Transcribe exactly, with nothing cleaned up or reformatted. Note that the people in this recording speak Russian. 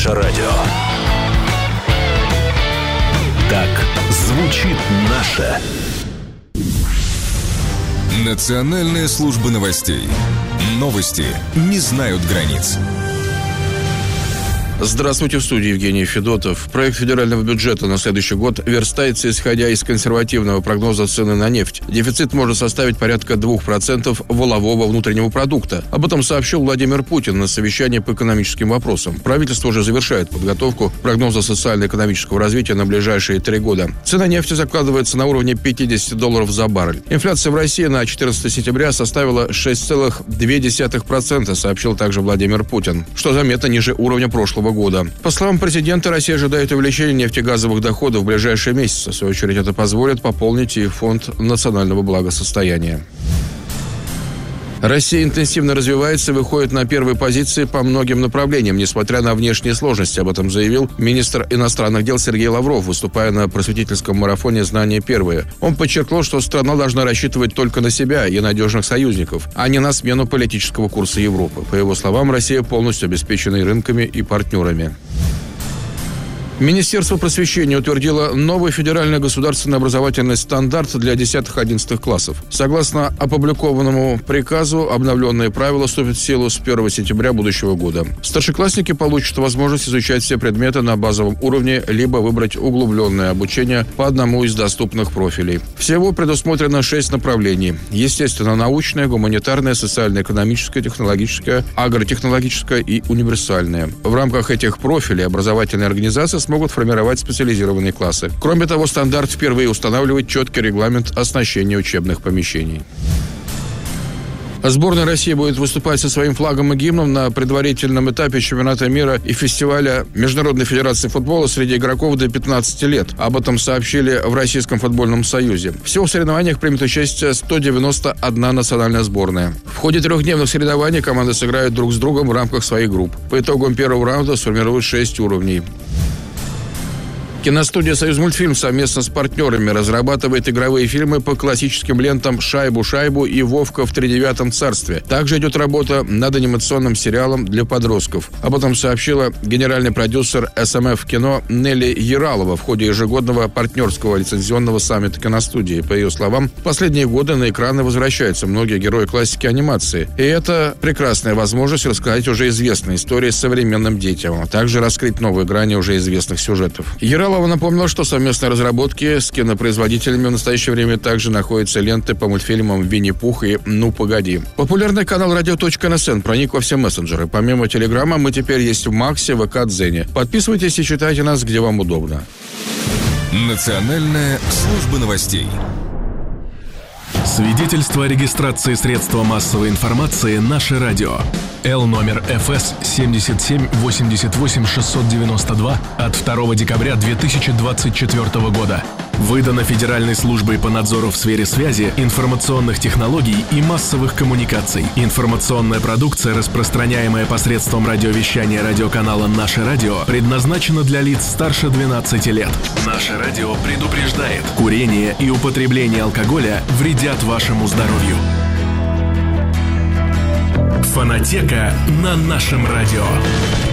Наше радио. Так звучит наше. Национальная служба новостей. Новости не знают границ. Здравствуйте, в студии Евгений Федотов. Проект федерального бюджета на следующий год верстается, исходя из консервативного прогноза цены на нефть. Дефицит может составить порядка двух процентов валового внутреннего продукта. Об этом сообщил Владимир Путин на совещании по экономическим вопросам. Правительство уже завершает подготовку прогноза социально-экономического развития на ближайшие три года. Цена нефти закладывается на уровне пятьдесят долларов за баррель. Инфляция в России на четырнадцатое сентября составила шесть целых две десятых процента, сообщил также Владимир Путин, что заметно ниже уровня прошлого года. По словам президента, Россия ожидает увеличения нефтегазовых доходов в ближайшие месяцы. В свою очередь, это позволит пополнить и фонд национального благосостояния. Россия интенсивно развивается и выходит на первые позиции по многим направлениям, несмотря на внешние сложности. Об этом заявил министр иностранных дел Сергей Лавров, выступая на просветительском марафоне «Знания первые». Он подчеркнул, что страна должна рассчитывать только на себя и надежных союзников, а не на смену политического курса Европы. По его словам, Россия полностью обеспечена и рынками, и партнерами. Министерство просвещения утвердило новый федеральный государственный образовательный стандарт для десятых-одиннадцатых классов. Согласно опубликованному приказу, обновленные правила вступят в силу с первого сентября будущего года. Старшеклассники получат возможность изучать все предметы на базовом уровне, либо выбрать углубленное обучение по одному из доступных профилей. Всего предусмотрено шесть направлений: естественно-научное, гуманитарное, социально-экономическое, технологическое, агротехнологическое и универсальное. В рамках этих профилей образовательные организации смогут формировать специализированные классы. Кроме того, стандарт впервые устанавливает четкий регламент оснащения учебных помещений. Сборная России будет выступать со своим флагом и гимном на предварительном этапе чемпионата мира и фестиваля Международной федерации футбола среди игроков до пятнадцати лет. Об этом сообщили в Российском футбольном союзе. Всего в соревнованиях примет участие сто девяносто одна национальная сборная. В ходе трехдневных соревнований команды сыграют друг с другом в рамках своих групп. По итогам первого раунда сформируют шесть уровней. Киностудия «Союзмультфильм» совместно с партнерами разрабатывает игровые фильмы по классическим лентам «Шайбу-шайбу» и «Вовка в тридевятом царстве». Также идет работа над анимационным сериалом для подростков. Об этом сообщила генеральный продюсер эс эм эф кино Нелли Яралова в ходе ежегодного партнерского лицензионного саммита киностудии. По ее словам, в последние годы на экраны возвращаются многие герои классики анимации. И это прекрасная возможность рассказать уже известные истории современным детям, а также раскрыть новые грани уже известных сюжетов. Яралова напомнила, что в совместной разработке с кинопроизводителями в настоящее время также находятся ленты по мультфильмам «Винни-Пух» и «Ну, погоди». Популярный канал радио точка эн эс эн проник во все мессенджеры. Помимо Телеграма мы теперь есть в Максе, ВК, Дзене. Подписывайтесь и читайте нас, где вам удобно. Национальная служба новостей. Свидетельство о регистрации средства массовой информации «Наше радио». Л номер эф эс семьдесят семь восемьдесят восемь шестьсот девяносто два от второго декабря две тысячи двадцать четвёртого года. Выдано Федеральной службой по надзору в сфере связи, информационных технологий и массовых коммуникаций. Информационная продукция, распространяемая посредством радиовещания радиоканала «Наше радио», предназначена для лиц старше двенадцати лет. «Наше радио» предупреждает: курение и употребление алкоголя вредят вашему здоровью. Фонотека на нашем радио.